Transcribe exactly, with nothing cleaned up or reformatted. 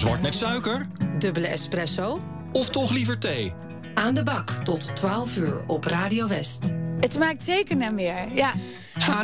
Zwart met suiker? Dubbele espresso? Of toch liever thee? Aan de bak tot twaalf uur op Radio West. Het smaakt zeker naar meer, ja.